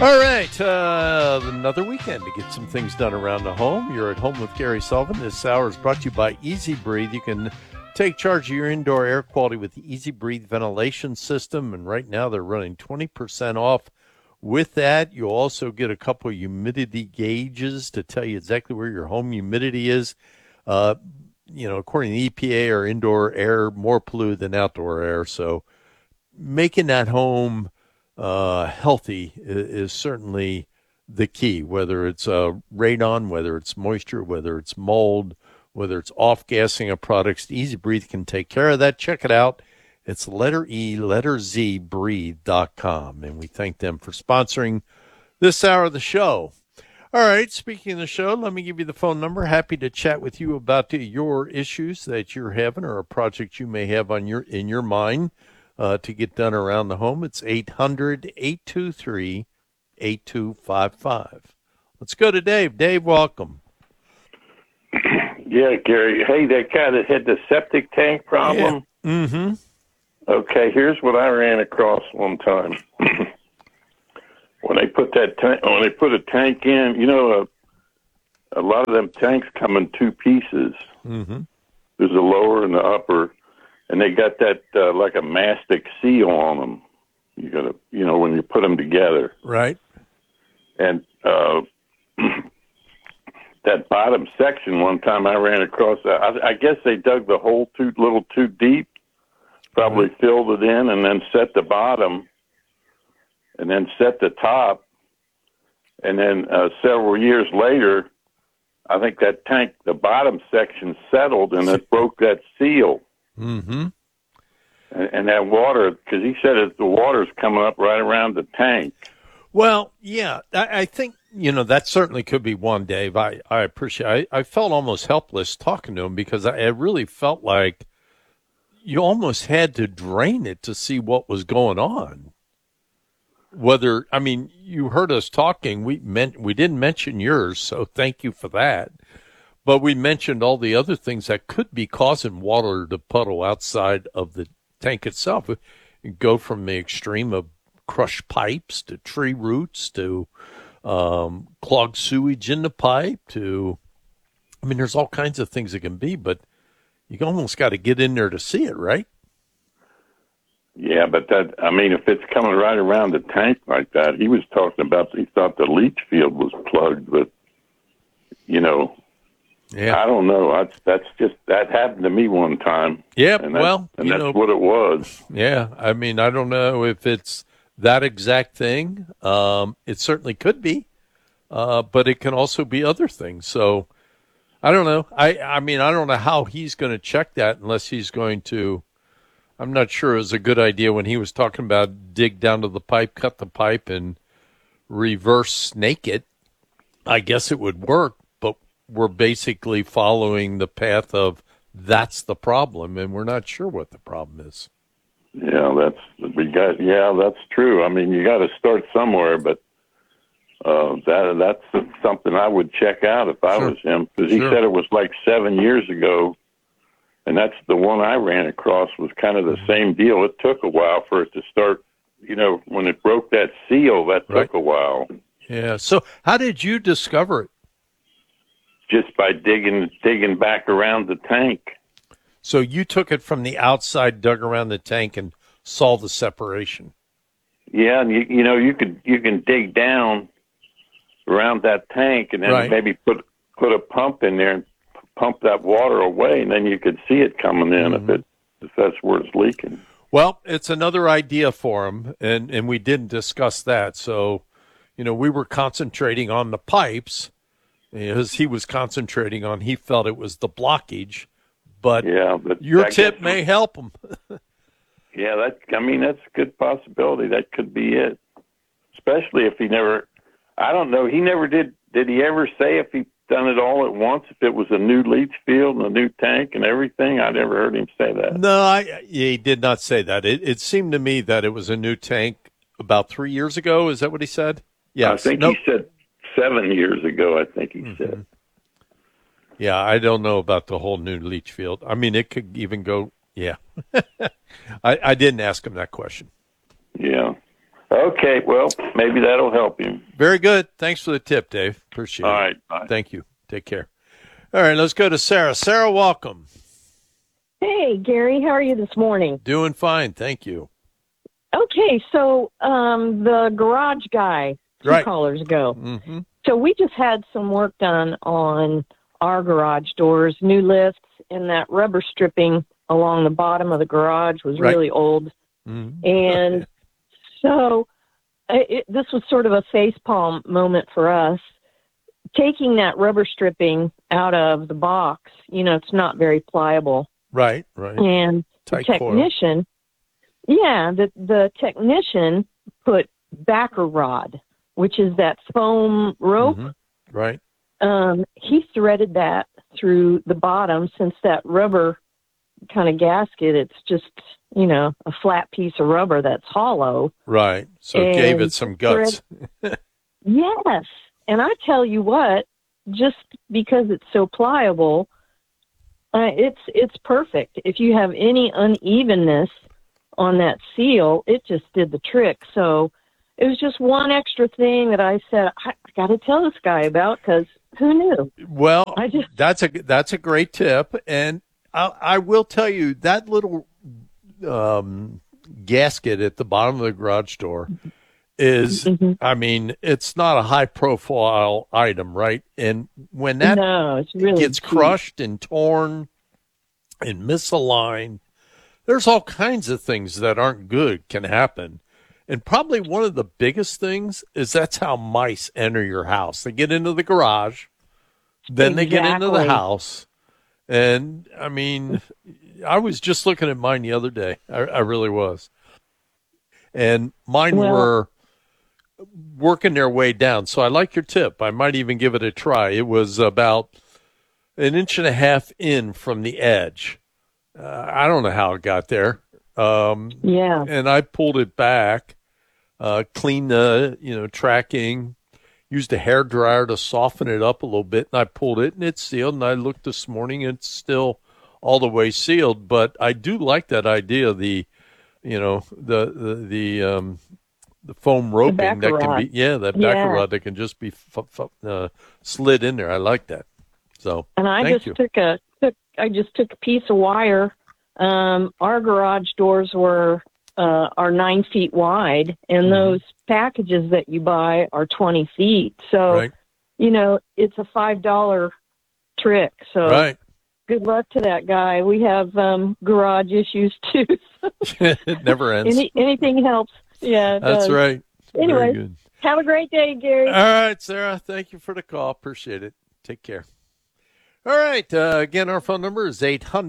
All right, another weekend to get some things done around the home. You're at home with Gary Sullivan. This hour is brought to you by Easy Breathe. You can take charge of your indoor air quality with the Easy Breathe ventilation system, and right now they're running 20% off. With that, you'll also get a couple of humidity gauges to tell you exactly where your home humidity is. According to the EPA, our indoor air more polluted than outdoor air, so making that home healthy is certainly the key, whether it's radon, whether it's moisture, whether it's mold, whether it's off-gassing of products. Easy Breathe can take care of that. Check it out. It's letter E, letter Z, breathe.com. And we thank them for sponsoring this hour of the show. All right, speaking of the show, let me give you the phone number. Happy to chat with you about your issues that you're having or a project you may have in your mind to get done around the home. It's 800-823-8255. Let's go to Dave. Dave, welcome. Yeah, Gary. Hey, that guy that had the septic tank problem? Yeah. Mm-hmm. Okay, here's what I ran across one time. When they put a tank in, a lot of them tanks come in two pieces. Mm-hmm. There's a lower and the upper, and they got that like a mastic seal on them. You gotta, when you put them together, right? And that bottom section, one time I ran across that. I guess they dug the hole little too deep, probably filled it in, and then set the bottom, and then set the top, and then several years later, I think that tank, the bottom section settled, and it broke that seal. Mm-hmm. And that water, because he said the water's coming up right around the tank. Well, yeah, I think, that certainly could be one, Dave. I appreciate it. I felt almost helpless talking to him because I really felt like you almost had to drain it to see what was going on. You heard us talking. We didn't mention yours, so thank you for that. But we mentioned all the other things that could be causing water to puddle outside of the tank itself. You go from the extreme of crushed pipes to tree roots to clogged sewage in the pipe to, there's all kinds of things it can be, but you almost got to get in there to see it, right? Yeah, but if it's coming right around the tank like that, he was talking about, he thought the leach field was plugged, but, yeah. I don't know. That happened to me one time. Yeah, that's what it was. Yeah, I don't know if it's that exact thing. It certainly could be, but it can also be other things. So I don't know. I don't know how he's going to check that unless he's going to. I'm not sure it was a good idea when he was talking about dig down to the pipe, cut the pipe, and reverse snake it. I guess it would work, but we're basically following the path of that's the problem, and we're not sure what the problem is. Yeah, that's true. You got to start somewhere, but that's something I would check out if I was him, because he said it was like 7 years ago. And that's the one I ran across was kind of the same deal. It took a while for it to start, when it broke that seal, that took a while. Yeah. So how did you discover it? Just by digging back around the tank. So you took it from the outside, dug around the tank, and saw the separation. Yeah, and you can dig down around that tank and then maybe put a pump in there and pump that water away, and then you could see it coming in if that's where it's leaking. Well, it's another idea for him, and we didn't discuss that. So, we were concentrating on the pipes, as he was concentrating on, he felt it was the blockage, but your tip may help him. Yeah, that's a good possibility. That could be it, especially if he never, I don't know, he never did he ever say if he done it all at once, if it was a new leach field and a new tank and everything? I never heard him say that. No, he did not say that. It seemed to me that it was a new tank about 3 years ago. Is that what he said? Yes. I think he said 7 years ago, I think he said. Yeah, I don't know about the whole new leach field. It could even go, yeah. I didn't ask him that question. Yeah. Okay, well, maybe that'll help you. Very good. Thanks for the tip, Dave. Appreciate it. All right. Bye. Thank you. Take care. All right, let's go to Sarah. Sarah, welcome. Hey, Gary, how are you this morning? Doing fine. Thank you. Okay, so the garage guy, two callers ago. Mm-hmm. So we just had some work done on our garage doors, new lifts, and that rubber stripping along the bottom of the garage was really old. Mm-hmm. And so this was sort of a facepalm moment for us. Taking that rubber stripping out of the box, it's not very pliable. Right. And Tight the technician, the technician put backer rod, which is that foam rope. Mm-hmm. Right. He threaded that through the bottom. Since that rubber kind of gasket, it's just, a flat piece of rubber that's hollow. Right. So it gave it some guts. Yes. And I tell you what, just because it's so pliable, it's perfect. If you have any unevenness on that seal, it just did the trick. So it was just one extra thing that I said, I got to tell this guy about, because who knew? Well, that's a great tip. And I will tell you that little gasket at the bottom of the garage door is, I mean, it's not a high profile item, right? And when that it's really gets cheap. crushed and torn and misaligned, there's all kinds of things that aren't good can happen. And probably one of the biggest things is that's how mice enter your house. They get into the garage, then they get into the house. And I mean, I was just looking at mine the other day. I really was. And mine were working their way down. So I like your tip. I might even give it a try. It was about 1.5 inches in from the edge. I don't know how it got there. And I pulled it back, cleaned the, tracking, used a hairdryer to soften it up a little bit, and I pulled it, and it's sealed. And I looked this morning, and it's still all the way sealed. But I do like that idea, the foam roping that can be, that backer rod that can just be slid in there. I like that. So, and I just took a piece of wire. Our garage doors are 9 feet wide, and those packages that you buy are 20 feet. So, it's a $5 trick. So, good luck to that guy. We have garage issues too. It never ends. Anything helps. Yeah, that's right. Anyway, very good. Have a great day, Gary. All right, Sarah. Thank you for the call. Appreciate it. Take care. All right. Again, our phone number is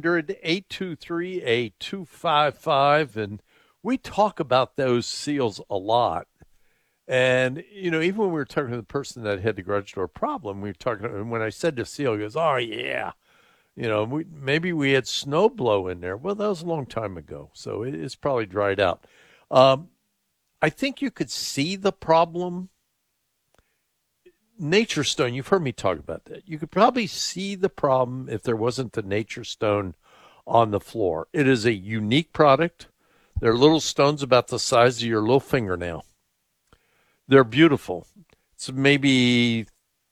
800-823-8255. And we talk about those seals a lot. And, even when we were talking to the person that had the garage door problem, we were talking, and when I said the seal, he goes, oh, yeah. Maybe we had snow blow in there. Well, that was a long time ago. So it's probably dried out. I think you could see the problem. Nature Stone, you've heard me talk about that. You could probably see the problem if there wasn't the Nature Stone on the floor. It is a unique product. They're little stones about the size of your little fingernail. They're beautiful. It's maybe,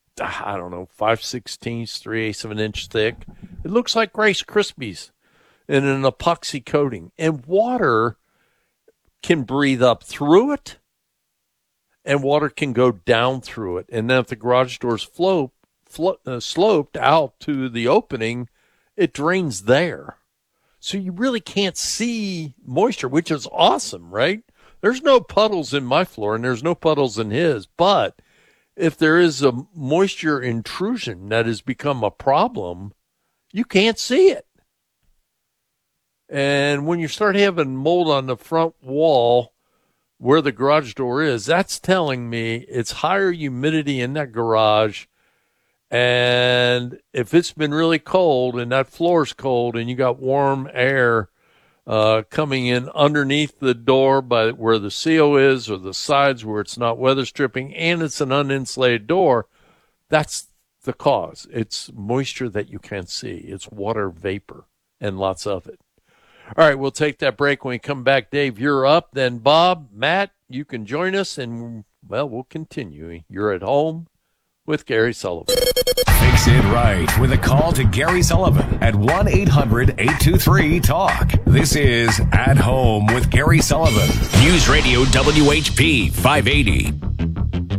5/16, 3/8 of an inch thick. It looks like Rice Krispies in an epoxy coating. And water can breathe up through it, and water can go down through it. And then if the garage doors sloped out to the opening, it drains there. So you really can't see moisture, which is awesome, right? There's no puddles in my floor, and there's no puddles in his. But if there is a moisture intrusion that has become a problem, you can't see it. And when you start having mold on the front wall where the garage door is, that's telling me it's higher humidity in that garage. And if it's been really cold and that floor's cold and you got warm air coming in underneath the door by where the seal is or the sides where it's not weather stripping and it's an uninsulated door, that's the cause. It's moisture that you can't see. It's water vapor and lots of it. All right, we'll take that break. When we come back, Dave, you're up. Then Bob, Matt, you can join us, and, well, we'll continue. You're at home with Gary Sullivan. Fix it right with a call to Gary Sullivan at 1-800-823-TALK. This is At Home with Gary Sullivan. News Radio WHP 580.